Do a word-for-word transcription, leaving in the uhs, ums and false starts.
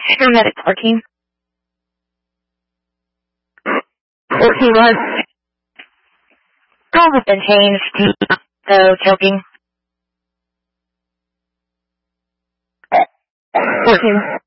Paramedic fourteen. fourteen was. Call has been changed, so choking. fourteen.